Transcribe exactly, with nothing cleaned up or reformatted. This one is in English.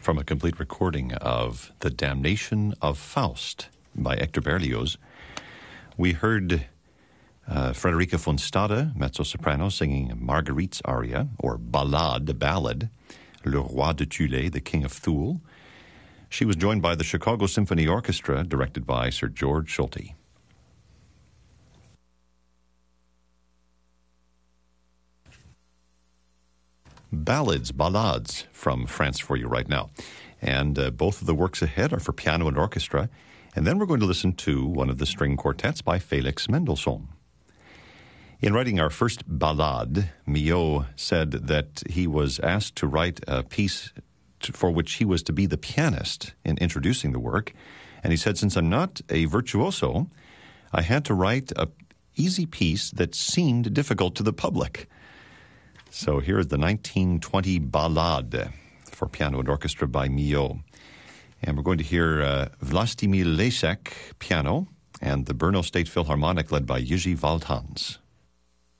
from a complete recording of The Damnation of Faust by Hector Berlioz. We heard uh, Frederica von Stade, mezzo-soprano, singing Marguerite's aria, or ballade, ballad, Le Roi de Thule, the King of Thule. She was joined by the Chicago Symphony Orchestra, directed by Sir George Solti. Ballads, ballades from France for you right now. And uh, both of the works ahead are for piano and orchestra. And then we're going to listen to one of the string quartets by Felix Mendelssohn. In writing our first ballade, Milhaud said that he was asked to write a piece to, for which he was to be the pianist in introducing the work. And he said, since I'm not a virtuoso, I had to write an easy piece that seemed difficult to the public. So here is the nineteen twenty Ballade for piano and orchestra by Milhaud. And we're going to hear uh, Vlastimil Lesek piano and the Brno State Philharmonic led by Jiří Valtans.